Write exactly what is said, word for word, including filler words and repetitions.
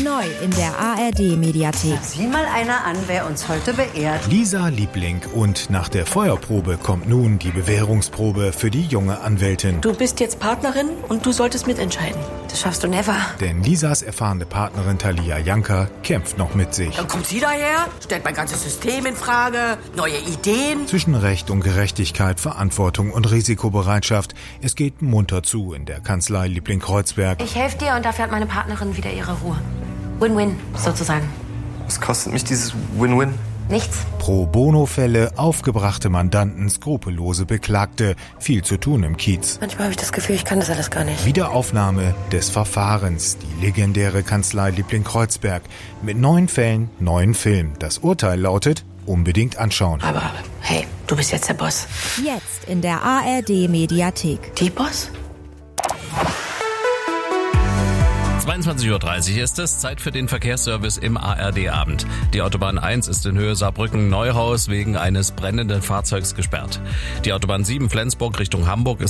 Neu in der A R D-Mediathek. Sieh mal einer an, wer uns heute beehrt. Lisa Liebling, und nach der Feuerprobe kommt nun die Bewährungsprobe für die junge Anwältin. Du bist jetzt Partnerin und du solltest mitentscheiden. Das schaffst du never. Denn Lisas erfahrene Partnerin Thalia Janka kämpft noch mit sich. Dann kommt sie daher, stellt mein ganzes System in Frage, neue Ideen. Zwischen Recht und Gerechtigkeit, Verantwortung und Risikobereitschaft. Es geht munter zu in der Kanzlei Liebling-Kreuzberg. Ich helfe dir und dafür hat meine Partnerin wieder ihre Ruhe. Win-win, sozusagen. Was kostet mich dieses Win-Win? Nichts. Pro-Bono-Fälle, aufgebrachte Mandanten, skrupellose Beklagte. Viel zu tun im Kiez. Manchmal habe ich das Gefühl, ich kann das alles gar nicht. Wiederaufnahme des Verfahrens. Die legendäre Kanzlei Liebling-Kreuzberg. Mit neun Fällen, neun Filmen. Das Urteil lautet: unbedingt anschauen. Aber hey, du bist jetzt der Boss. Jetzt in der A R D-Mediathek. Die Boss? zweiundzwanzig Uhr dreißig ist es, Zeit für den Verkehrsservice im A R D-Abend. Die Autobahn eins ist in Höhe Saarbrücken-Neuhaus wegen eines brennenden Fahrzeugs gesperrt. Die Autobahn sieben Flensburg Richtung Hamburg ist